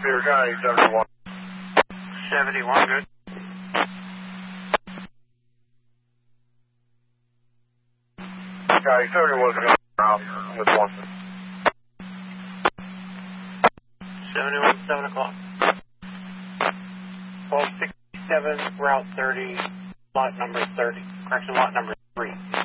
Beaver County, 71. 71, good. County 71 is going around with 1. 71, 7 o'clock. 1267, Route 30, lot number 30. Correction, lot number 3.